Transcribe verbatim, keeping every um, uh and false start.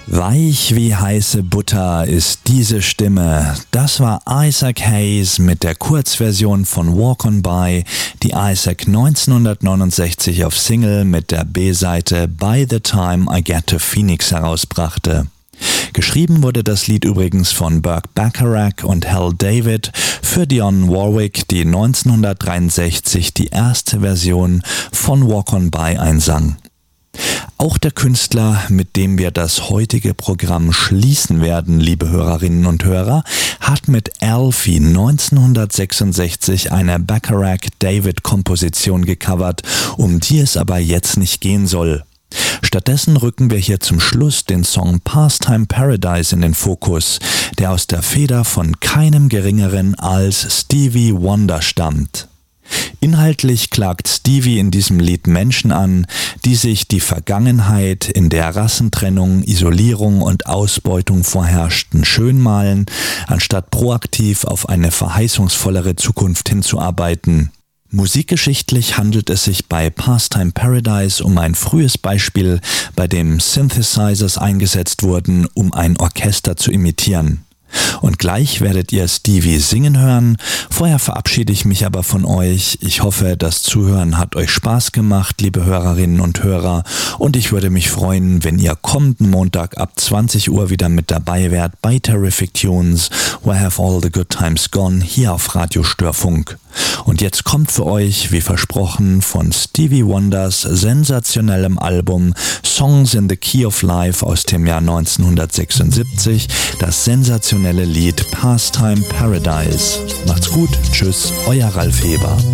Weich wie heiße Butter ist diese Stimme. Das war Isaac Hayes mit der Kurzversion von Walk On By, die Isaac neunzehnhundertneunundsechzig auf Single mit der B-Seite By the Time I Get to Phoenix herausbrachte. Geschrieben wurde das Lied übrigens von Burt Bacharach und Hal David für Dionne Warwick, die neunzehnhundertdreiundsechzig die erste Version von Walk On By einsang. Auch der Künstler, mit dem wir das heutige Programm schließen werden, liebe Hörerinnen und Hörer, hat mit Alfie neunzehnhundertsechsundsechzig eine Bacharach-David-Komposition gecovert, um die es aber jetzt nicht gehen soll. Stattdessen rücken wir hier zum Schluss den Song Pastime Paradise in den Fokus, der aus der Feder von keinem Geringeren als Stevie Wonder stammt. Inhaltlich klagt Stevie in diesem Lied Menschen an, die sich die Vergangenheit, in der Rassentrennung, Isolierung und Ausbeutung vorherrschten, schönmalen, anstatt proaktiv auf eine verheißungsvollere Zukunft hinzuarbeiten. Musikgeschichtlich handelt es sich bei Pastime Paradise um ein frühes Beispiel, bei dem Synthesizers eingesetzt wurden, um ein Orchester zu imitieren. Und gleich werdet ihr Stevie singen hören. Vorher verabschiede ich mich aber von euch. Ich hoffe, das Zuhören hat euch Spaß gemacht, liebe Hörerinnen und Hörer. Und ich würde mich freuen, wenn ihr kommenden Montag ab zwanzig Uhr wieder mit dabei wärt bei Terrific Tunes, Where Have All the Good Times Gone, hier auf Radio Störfunk. Und jetzt kommt für euch, wie versprochen, von Stevie Wonders sensationellem Album Songs in the Key of Life aus dem Jahr neunzehnhundertsechsundsiebzig das sensationelle Lied Pastime Paradise. Macht's gut, tschüss, euer Ralf Heber.